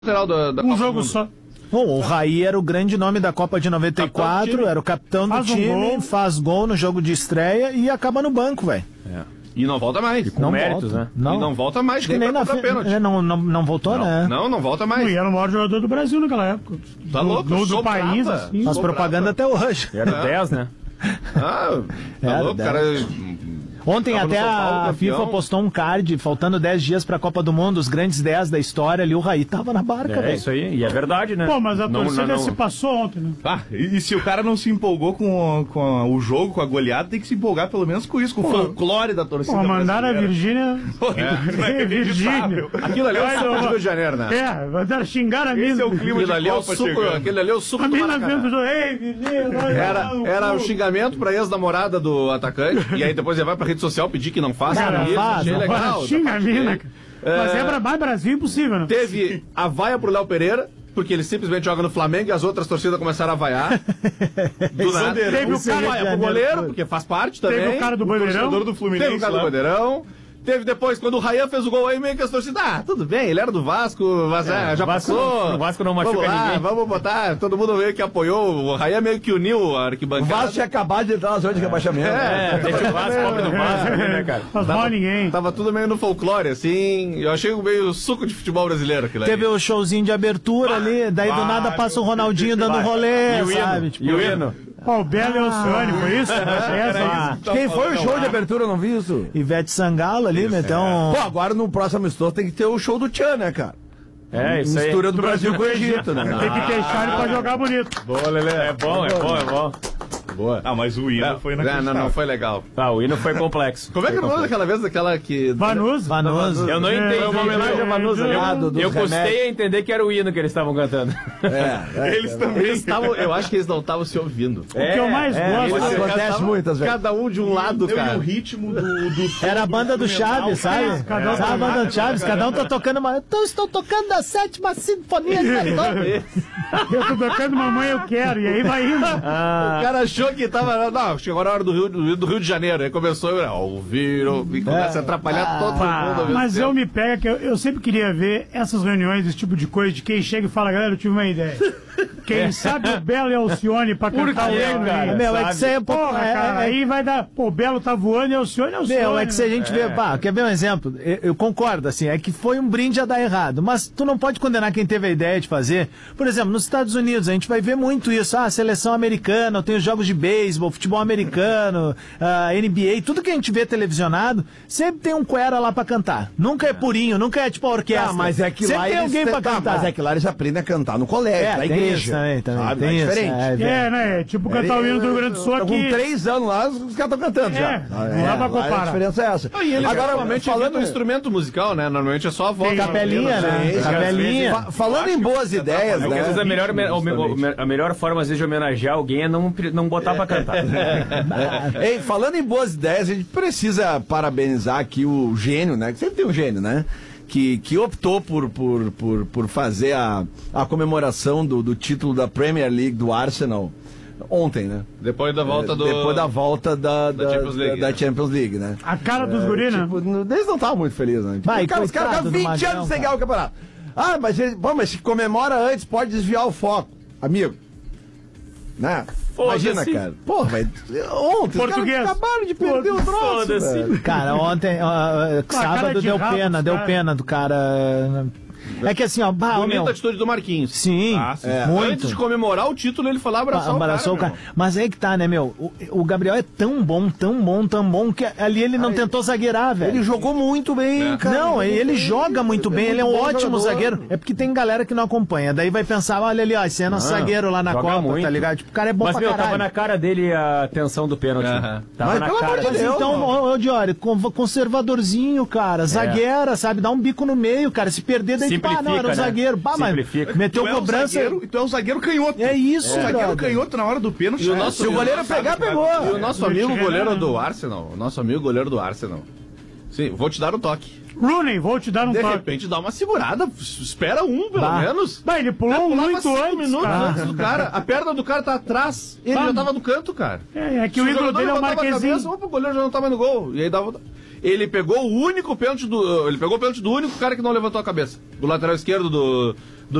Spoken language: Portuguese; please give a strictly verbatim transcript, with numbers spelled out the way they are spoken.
lateral da, da Um Copa jogo do Mundo. só. Bom, o Raí era o grande nome da Copa de noventa e quatro, era o capitão do Faz um time, gol. faz gol no jogo de estreia e acaba no banco, velho. É. E não volta mais. Com méritos, né? Não. E não volta mais, Acho que nem, nem pra na cobrar fe... pênalti. é, não, não, não voltou, não, né? não, não volta mais. E era o maior jogador do Brasil naquela época. Tá do, louco? Do, do Sobrava. país, assim. Faz Sobrava. propaganda até hoje. Era É. dez, né? Ah, tá Era, louco, dera. cara. Ontem Tava no até São Paulo, a campeão. FIFA postou um card, faltando dez dias pra Copa do Mundo, os grandes dez da história ali, o Raí tava na barca, É velho. isso aí, e é verdade, né? Pô, mas a Não- torcida não- não- se passou ontem, né? Ah, e, e se o cara não se empolgou com, com o jogo, com a goleada, tem que se empolgar pelo menos com isso, com o folclore da torcida. Pô, mandaram a brasileira. Virgínia. Pô, isso é Virgínia. inacreditável. Aquilo ali é o Vai, suco não, do Rio de Janeiro, né? É, mandaram xingar a mina. Esse é o clima Aquilo de ali é o Copa suco, chegando. aquele ali é o suco A do mina Maracanã. vendo o jogo. Ei, Virgínia, vai Era, lá no era cu. o xingamento pra ex-namorada do atacante, e aí depois ele vai pra rede social pedir que não faça. Cara, não isso, faz, achei não legal. Agora xinga a mina, cara. Mas É. é pra mais Brasil impossível, né? Teve a vaia pro Léo Pereira, porque ele simplesmente joga no Flamengo e as outras torcidas começaram a vaiar. Do nada. Teve o cara- vaia pro goleiro, porque faz parte também. Teve o cara do Bandeirão. torcedor do Fluminense Teve o cara do lá. Bandeirão. Teve depois, quando o Rayan fez o gol aí, meio que as torcidas, ah, tudo bem, ele era do Vasco, mas é, já o Vasco passou. não- o Vasco não machuca vamos lá, ninguém. Vamos botar, todo mundo meio que apoiou, o Rayan meio que uniu a O arquibancada. Vasco tinha acabado de entrar na zona de rebaixamento. É, É, deixa o Vasco, pobre do Vasco, né, cara? Faz mal a ninguém. Tava tudo meio no folclore, assim, eu achei meio suco de futebol brasileiro aquilo ali. Teve o showzinho de abertura ali, daí do nada passa o Ronaldinho dando rolê, E o sabe? hino? Tipo, E o hino? Ó, o Belo e o Alcione, foi isso? Essa aí. Quem foi o show de abertura? Eu não vi isso. Ivete Sangalo ali, meteu um... Pô, agora no próximo amistoso tem que ter o show do Tchan, né, cara? É, isso aí. Mistura do Brasil com o Egito, né? Tem que deixar ele pra jogar bonito. Boa, Lelê. É bom, é bom, é bom. Boa. Ah, mas o hino foi Não, inacreditável. não, não foi legal. Ah, o hino foi complexo. Como é que era o nome daquela vez, daquela que... Vanusa. Vanusa. Eu não É, entendi. foi uma homenagem a Vanusa, Eu, lá do- dos eu remédios. custei a entender que era o hino que eles estavam cantando. É, é. Eles também. Eles tavam, eu acho que eles não estavam se ouvindo. O que eu mais é, gosto... Isso Eles acontece cantavam muitas vezes. Cada um de um lado, Eu e cara. o ritmo do... do Era a banda do Chaves, sabe? Cada um Sabe a tá- banda do Chaves? Cada um tá tocando uma... Então estou tocando a sétima sinfonia de Beethoven. Eu tô tocando Mamãe Eu Quero, e aí vai indo. O cara achou que tava... Não, chegou na hora do Rio, do Rio, do Rio de Janeiro. Aí começou a ouvir, ouvir, começa a atrapalhar todo mundo. ao mesmo Mas eu tempo. me pega que eu, eu sempre queria ver essas reuniões, esse tipo de coisa, de quem chega e fala, galera, eu tive uma ideia. Quem sabe o Belo e Alcione pra cantar o quê, hino cara? aí. Meu, é que você é um pouco... Porra, é- cara, é- aí vai dar... Pô, o Belo tá voando e Alcione é Alcione. Meu, é que se a gente vê, pá, quer ver um exemplo? Eu, eu concordo, assim, é que foi um brinde a dar errado, mas tu não pode condenar quem teve a ideia de fazer. Por exemplo, nos Estados Unidos, a gente vai ver muito isso, ah, seleção americana, tem os jogos de beisebol, futebol americano, ah, N B A, tudo que a gente vê televisionado, sempre tem um cuera lá pra cantar. Nunca é purinho, nunca é tipo a orquestra. Ah, mas é que sempre lá tem eles alguém te- pra tá, cantar. mas é que lá eles aprendem a cantar no colégio, É, na tem igreja. isso também, também, sabe? tem é isso, diferente. é, É, né? Tipo cantar o hino do Rio Grande do Sul Tá aqui. com três anos lá, os caras estão cantando É, já. não dá pra lá comparar. A diferença é essa. Ah, e eles Agora, normalmente falando falando um instrumento musical, né? Normalmente é só a voz. Tem Capelinha, né? Sim, Capelinha. Fa- falando em boas ideias, Porque às vezes né? a melhor, a melhor forma, às vezes, de homenagear alguém é não, não botar pra cantar. Ei, falando em boas ideias, a gente precisa parabenizar aqui o gênio, né? Que sempre tem um gênio, né? Que, que optou por, por, por, por fazer a, a comemoração do, do título da Premier League do Arsenal ontem, né? Depois da volta do... Depois da volta da, da, da Champions League, da né? Champions League, né? A cara dos guri, né? Tipo, eles não estavam muito felizes, né? Tipo, Vai, cara, os caras coitado ficaram do vinte Magrão, anos sem cara. ganhar o campeonato. Ah, mas, ele, bom, mas se comemora antes, pode desviar o foco. Amigo. Né? Imagina, cara. Porra, mas ontem Português. os caras acabaram de perder o troço, Foda-se. velho. Cara, ontem, ó, cara sábado de deu rabo pena, dos deu caras. pena do cara. É que assim, ó, bah, ô, Bonita meu, a atitude do Marquinhos. sim, Ah, sim. É. muito. Antes de comemorar o título, ele foi lá abraçar, Abraçou o o cara. cara. Mas aí que tá, né, meu? O, o Gabriel é tão bom, tão bom, tão bom, que ali ele não tentou zagueirar, velho. Ele jogou muito bem, cara. Não, ele joga muito bem, ele é um muito bom ótimo jogador. zagueiro. É porque tem galera que não acompanha. Daí vai pensar, olha ali, ó, esse é nosso zagueiro lá na joga Copa, muito. tá ligado? Tipo, o cara é bom Mas, pra meu, caralho. tava na cara dele a tensão do pênalti. Aham. Tava Mas, na pelo cara. amor de Mas Deus, então, mano. ô, ô Diori, con- conservadorzinho, cara, zagueira, sabe? Dá um bico no meio, cara. Se perder, daí tipo, ah, não, era um Simplifica, né? zagueiro. Bah, mas Simplifica. meteu Tu é um cobrança. zagueiro, e tu é um zagueiro canhoto. É isso, O zagueiro brother. canhoto na hora do pênalti. E o é. nosso- Se o goleiro pegar, pegou. E o nosso amigo goleiro do Arsenal, o nosso amigo goleiro do Arsenal. Sim, vou te dar um toque. Rooney, vou te dar um De toque. repente dá uma segurada, espera um, pelo Bah. menos. Bah, ele pulou Vai pular muito umas cinco antes, minutos cara. antes do cara. A perna do cara tá atrás, ele Bah. já tava no canto, cara. É, é que Se o ídolo jogador dele é o levantava a Marquezinho. cabeça, opa, o goleiro já não tá mais no gol. E aí dava... Ele pegou o único pênalti do... Ele pegou o pênalti do único cara que não levantou a cabeça. Do lateral esquerdo do,